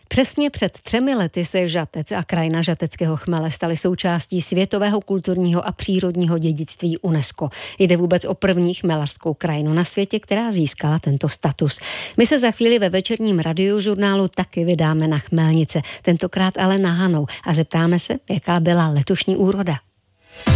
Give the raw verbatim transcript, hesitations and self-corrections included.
Přesně před třemi lety se Žatec a krajina žateckého chmele staly součástí světového kulturního a přírodního dědictví UNESCO. Jde vůbec o první chmelařskou krajinu na světě, která získala tento status. My se za chvíli ve večerním radiožurnálu taky vydáme na Chmelnice, tentokrát ale na Hanou, a zeptáme se, jaká byla letošní úroda.